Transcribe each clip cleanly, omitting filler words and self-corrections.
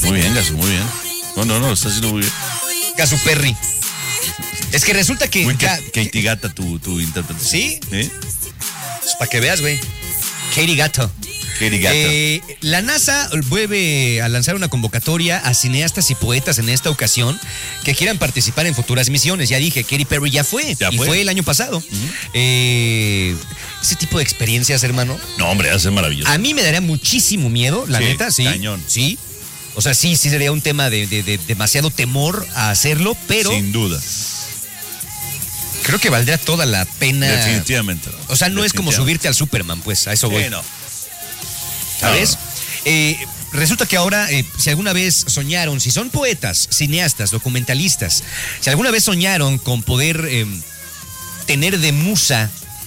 Muy bien, Gasu, muy bien. No, lo está haciendo muy bien. Gasu Perry. Es que resulta que... Muy Katie Gata tu interpretación. ¿Sí? ¿Sí? Pues para que veas, güey. Katie Gato. Katie Gata. La NASA vuelve a lanzar una convocatoria a cineastas y poetas en esta ocasión que quieran participar en futuras misiones. Ya dije, Katy Perry ya fue. Y fue el año pasado. Uh-huh. Ese tipo de experiencias, hermano. No, hombre, va a ser maravilloso. A mí me daría muchísimo miedo, la neta, sí. Cañón. Sí. O sea, sí sería un tema de demasiado temor a hacerlo, pero... Sin duda. Creo que valdría toda la pena. Definitivamente. O sea, no es como subirte al Superman, pues, a eso voy. No. ¿Sabes? Resulta que ahora, si alguna vez soñaron, si son poetas, cineastas, documentalistas, si alguna vez soñaron con poder tener de musa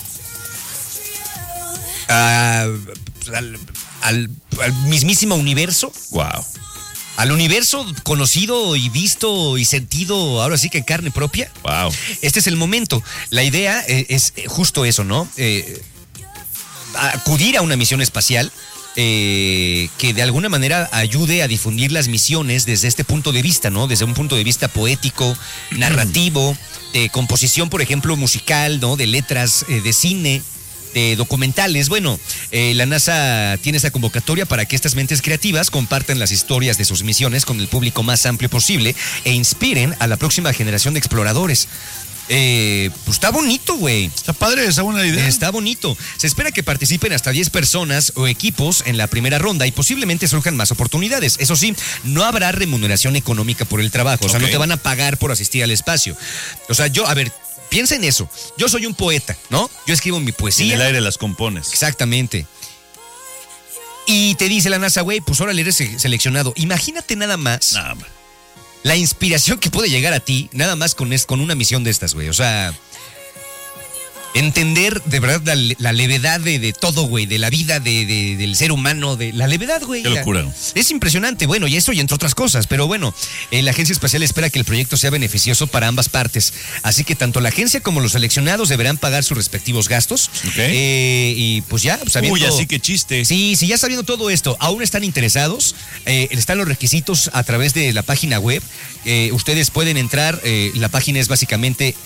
al mismísimo universo. Wow. Al universo conocido y visto y sentido, ahora sí que en carne propia. Wow. Este es el momento. La idea es justo eso, ¿no? Acudir a una misión espacial que de alguna manera ayude a difundir las misiones desde este punto de vista, ¿no? Desde un punto de vista poético, narrativo, de composición, por ejemplo, musical, ¿no? De letras, de cine, de documentales. Bueno, la NASA tiene esta convocatoria para que estas mentes creativas compartan las historias de sus misiones con el público más amplio posible e inspiren a la próxima generación de exploradores. Pues está bonito, güey. Está padre, está buena idea. Está bonito. Se espera que participen hasta 10 personas o equipos en la primera ronda y posiblemente surjan más oportunidades. Eso sí, no habrá remuneración económica por el trabajo. O sea, no te van a pagar por asistir al espacio. O sea, piensa en eso. Yo soy un poeta, ¿no? Yo escribo mi poesía. En el aire las compones. Exactamente. Y te dice la NASA, güey, pues ahora eres seleccionado. Imagínate nada más. Nada más. La inspiración que puede llegar a ti, nada más con una misión de estas, güey. O sea, entender de verdad la levedad de todo, güey, de la vida del ser humano, de la levedad, güey. Qué locura. Es impresionante, bueno, y eso y entre otras cosas, pero bueno, la Agencia Espacial espera que el proyecto sea beneficioso para ambas partes, así que tanto la agencia como los seleccionados deberán pagar sus respectivos gastos. Okay. Y pues ya, sabiendo... Uy, así que chiste. Sí, ya sabiendo todo esto, aún están interesados, están los requisitos a través de la página web, ustedes pueden entrar, la página es básicamente...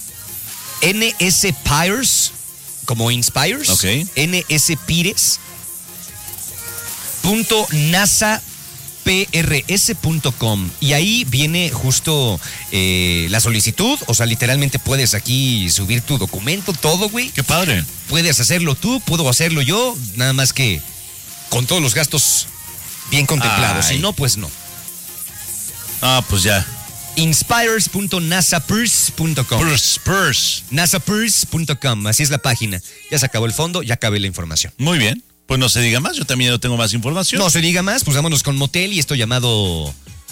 NS Pires, como Inspires, okay. nspires.nasaprs.com y ahí viene justo la solicitud, o sea, literalmente puedes aquí subir tu documento, todo, güey. Qué padre. Puedes hacerlo tú, puedo hacerlo yo, nada más que con todos los gastos bien contemplados, si no, pues no. Ah, pues ya. Inspires.nasaprs.com. nasaprs.com, así es la página. Ya se acabó el fondo, ya acabé la información. Muy bien, pues no se diga más, yo también no tengo más información. No se diga más, pues vámonos con Motel y esto llamado...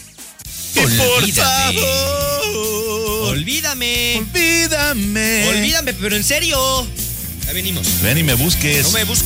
Olvídame, pero en serio. Ya venimos. Ven y me busques. No me busques.